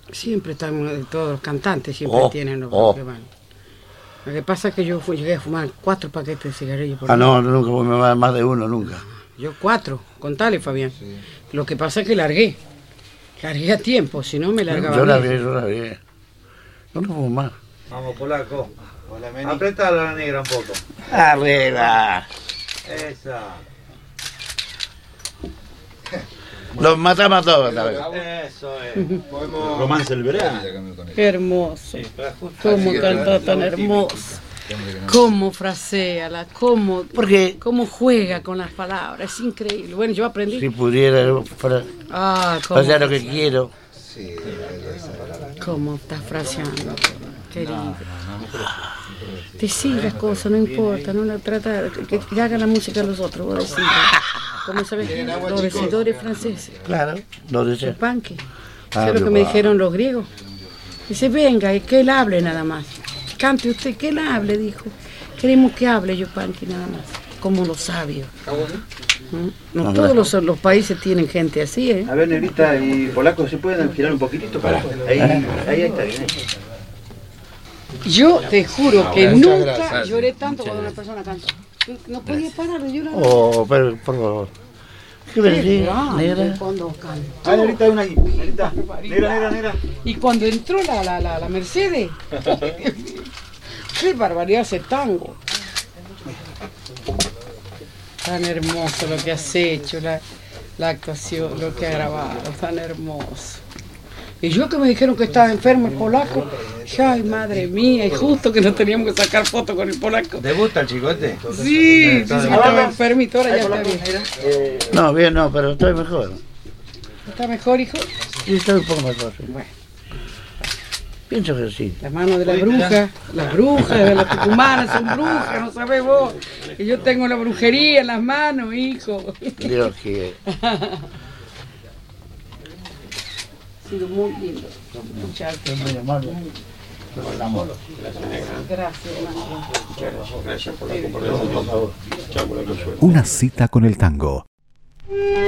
Siempre estamos, todos los cantantes siempre tienen los que van. Lo que pasa es que yo llegué a fumar 4 paquetes de cigarrillos por día. No, nunca, me va más de uno, nunca. Yo 4, contale, Fabián. Sí. Lo que pasa es que largué a tiempo, si no me largaba. Yo largué. Yo no fumo más. Vamos, Polaco. Apretala la negra un poco. Arriba. Esa. Los matamos a todos, ¿sabes? Eso es. Romance del verano. Qué hermoso. Sí, cómo canta tan hermoso. Cómo frasea, cómo juega con las palabras. Es increíble. Bueno, yo aprendí. Si pudiera hacer lo que quiero. Cómo estás fraseando, querido. Decí las cosas, no importa, no la trata, que hagan la música a los otros, vos decís. ¿Cómo sabes? Los decidores franceses. Claro, los decidores. Panque. Eso es lo que me dijeron los griegos. Dice, venga, que él hable nada más. Cante usted, que él hable, dijo. Queremos que hable Yupanqui nada más, como los sabios. No todos los países tienen gente así, ¿eh? A ver, Negrita y Polaco, ¿se pueden girar un poquitito? Ahí está bien. Yo te juro que nunca lloré tanto cuando una persona canta. No podía parar de llorar. Pero por favor. ¿Qué negra? Cuando cantó. Negrita, una ahí. Negra. Y cuando entró la Mercedes. Qué barbaridad ese tango. Tan hermoso lo que has hecho, la actuación, lo que has grabado, tan hermoso. Y yo que me dijeron que estaba enfermo el polaco, ay madre mía, y justo que no teníamos que sacar fotos con el polaco. ¿Te gusta el chicote? Sí, estaba enfermito, ahora ya está bien. No, bien no, pero estoy mejor. ¿Está mejor, hijo? Sí, estoy un poco mejor. Sí. Bueno. Pienso que sí. La mano de las brujas de las tucumanas son brujas, no sabés vos. Que yo tengo la brujería en las manos, hijo. Dios quiere. Ha sido muy lindo escucharte. Muy amable. Gracias, hermano. Una cita con el tango.